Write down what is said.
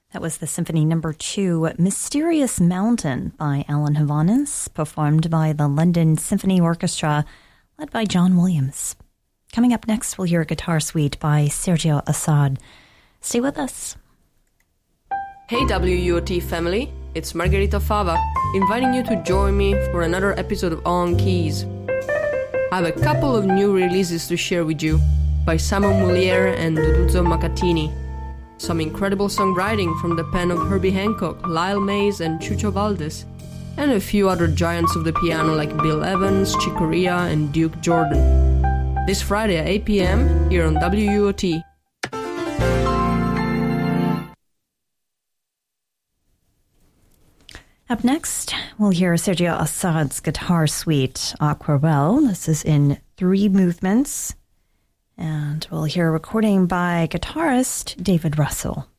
That was the Symphony No. 2, Mysterious Mountain by Alan Hovhaness, performed by the London Symphony Orchestra, led by John Williams. Coming up next, we'll hear a guitar suite by Sergio Assad. Stay with us. Hey WUOT family, it's Margherita Fava, inviting you to join me for another episode of On Keys. I have a couple of new releases to share with you by Simon Moulier and Duduzzo Macatini. Some incredible songwriting from the pen of Herbie Hancock, Lyle Mays and Chucho Valdés, and a few other giants of the piano like Bill Evans, Chick Corea and Duke Jordan. This Friday at 8 p.m. here on WUOT. Up next, we'll hear Sergio Assad's guitar suite, Aquarelle. This is in 3 movements. And we'll hear a recording by guitarist David Russell.